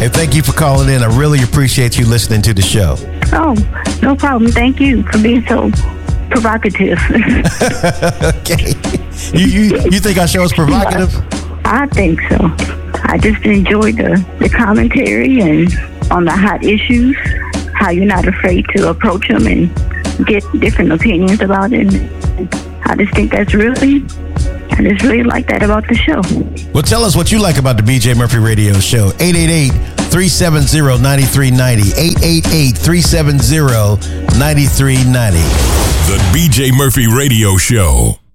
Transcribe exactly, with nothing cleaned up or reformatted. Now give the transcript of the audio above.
Hey, thank you for calling in. I really appreciate you listening to the show. Oh, no problem. Thank you for being so provocative. Okay. You, you you think our show is provocative? I think so. I just enjoy the, the commentary and on the hot issues, how you're not afraid to approach them and get different opinions about it. I just think that's really, I just really like that about the show. Well, tell us what you like about the B J Murphy Radio Show. eight eight eight, three seven zero, nine three nine zero. eight eight eight, three seven zero, nine three nine zero. The B J Murphy Radio Show.